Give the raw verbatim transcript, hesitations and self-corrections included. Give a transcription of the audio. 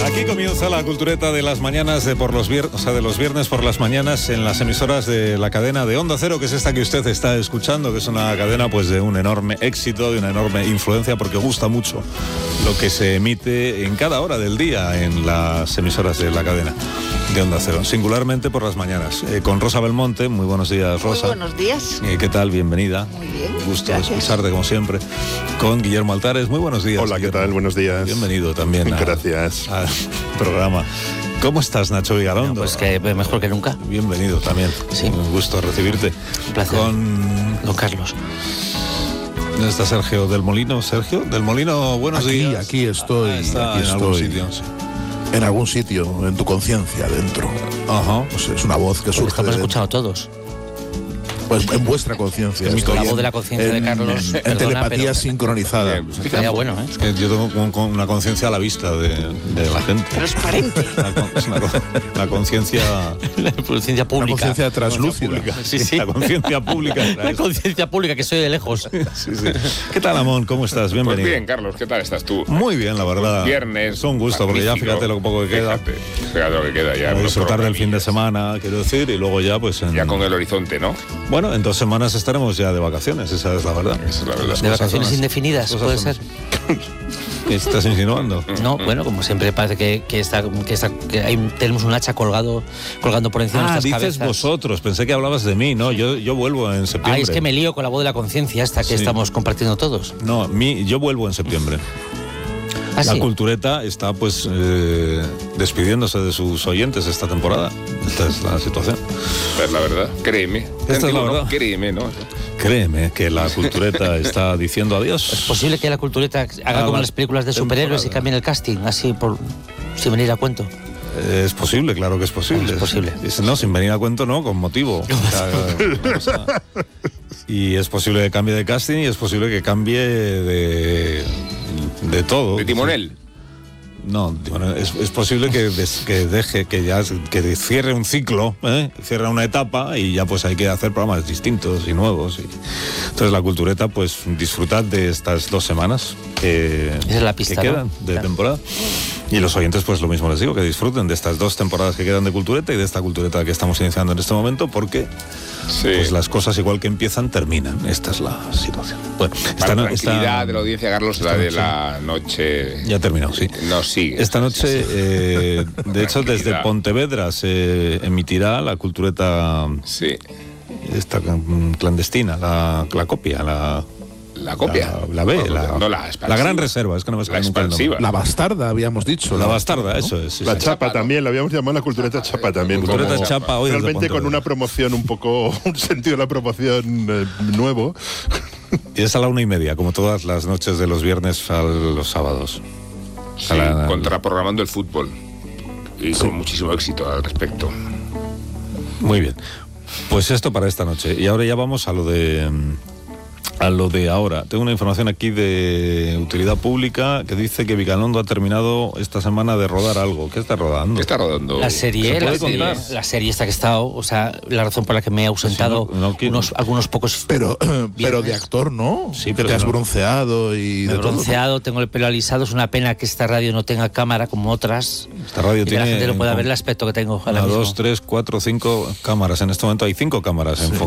Aquí comienza la cultureta de las mañanas de por los viernes, o sea, de los viernes por las mañanas en las emisoras de la cadena de Onda Cero, que es esta que usted está escuchando, que es una cadena pues de un enorme éxito, de una enorme influencia, porque gusta mucho lo que se emite en cada hora del día en las emisoras de la cadena de Onda Cero, singularmente por las mañanas. Eh, con Rosa Belmonte, muy buenos días, Rosa. Muy buenos días. Eh, ¿Qué tal? Bienvenida. Muy bien. Gusto gracias. de escucharte como siempre. Con Guillermo Altares, muy buenos días. Hola, ¿qué Guillermo. tal? Buenos días. Bienvenido también. A, Gracias. Al programa. ¿Cómo estás, Nacho Vigalondo? No, pues que mejor que nunca. Bienvenido también. Sí. Un gusto recibirte. Un placer. Con... Don Carlos. ¿Dónde está Sergio del Molino? Sergio del Molino, buenos aquí, días. Aquí estoy. Ah, está aquí en algún estoy. sitio, sí. En algún sitio, en tu conciencia, dentro. Ajá. No sé, es una voz que Porque surge estamos de, escuchando todos. pues en vuestra conciencia. Es Estoy la voz en- de la conciencia de en- Carlos, En perdona, telepatía pero- sincronizada. Estaría bueno, ¿eh? Es que yo tengo con- con una conciencia a la vista de, de la gente. Transparente. Una con- es una, con- una conciencia... La conciencia Una pública. conciencia translúcida. pública. Sí, sí. La conciencia pública. La conciencia pública, que soy de lejos. Sí, sí. ¿Qué tal, Amón? ¿Cómo estás? Bienvenido. Pues bien, Carlos, ¿qué tal estás tú? Muy bien, la verdad. Viernes. Es un gusto, porque ya magnífico. fíjate lo poco que queda. Fíjate, fíjate lo que queda ya. Voy a unos disfrutar del fin de programillas. semana, quiero decir, y luego ya, pues en... Ya con el horizonte, ¿no? Bueno, en dos semanas estaremos ya de vacaciones, esa es la verdad. Esa es la verdad. Las De cosas vacaciones son así. indefinidas, Las puede cosas ser. son así. ¿Qué estás insinuando? No, bueno, como siempre parece que, que, está, que, está, que hay, tenemos un hacha colgado, colgando por encima Ah, de nuestras dices cabezas. vosotros, pensé que hablabas de mí, ¿no? Yo, yo vuelvo en septiembre. Ay, es que me lío con la voz de la conciencia esta que Sí. estamos compartiendo todos. No, mi, yo vuelvo en septiembre. ¿Ah, La sí? cultureta está pues eh, despidiéndose de sus oyentes esta temporada. Esta es la situación. Es la verdad. Créeme. Esta es la Digo, no, verdad. Créeme, ¿no? Créeme que la cultureta está diciendo ¿Es adiós. posible que la cultureta haga A como la en las películas de superhéroes y temporada. cambien el casting, así por sin venir a cuento? Eh, Es posible, claro que es posible. Es posible. Es- no, sin venir a cuento, no, con motivo. O sea, o sea, y es posible que cambie de casting y es posible que cambie de, de todo. De timonel. No, bueno, es, es posible que, des- que deje, que ya que cierre un ciclo, ¿eh? cierre una etapa y ya pues hay que hacer programas distintos y nuevos. Y... Entonces la cultureta, pues disfrutad de estas dos semanas que, Esa es la pista, que ¿no? quedan de Claro. temporada. Y los oyentes, pues lo mismo les digo, que disfruten de estas dos temporadas que quedan de cultureta y de esta cultureta que estamos iniciando en este momento, porque Sí. pues las cosas igual que empiezan, terminan. Esta es la situación. Bueno, Para esta, no- tranquilidad esta- de la audiencia, Carlos, la esta de noche- la noche... Ya ha terminado, sí. No, sigue. Esta noche, eh, de hecho, desde Tranquilidad. Pontevedra se emitirá la cultureta Sí. esta mm, clandestina, la, la copia, la, La copia. la, la B, la, No, la la expansiva. gran reserva, es que no me La sale nunca el nombre. expansiva. La bastarda, habíamos dicho. La bastarda, eso es. sí, La sí. chapa ¿no? también, la habíamos llamado la cultureta chapa también. Cultureta como- chapa hoy desde Realmente con Pontevedra. una promoción un poco, un sentido de la promoción eh, nuevo. Y es a la una y media, como todas las noches de los viernes a los sábados. Sí, A la- contraprogramando el fútbol. Y con muchísimo éxito al respecto. Muy bien. Pues esto para esta noche. Y ahora ya vamos a lo de mm, a lo de ahora. Tengo una información aquí de utilidad pública que dice que Vigalondo ha terminado esta semana de rodar algo. ¿Qué está rodando? ¿Qué está rodando? La serie, ¿Se la puede serie, contar? la serie esta que he estado, o sea, la razón por la que me he ausentado Si no- no quiero- unos, algunos pocos. Pero, pero viernes. de actor, ¿no? Sí, pero Te has no. bronceado y Me de he todo. bronceado, tengo el pelo alisado. Es una pena que esta radio no tenga cámara como otras. Esta radio y que tiene la gente no pueda con- ver el aspecto que tengo ahora Una, mismo. dos, tres, cuatro, cinco cámaras. En este momento hay cinco cámaras enfo-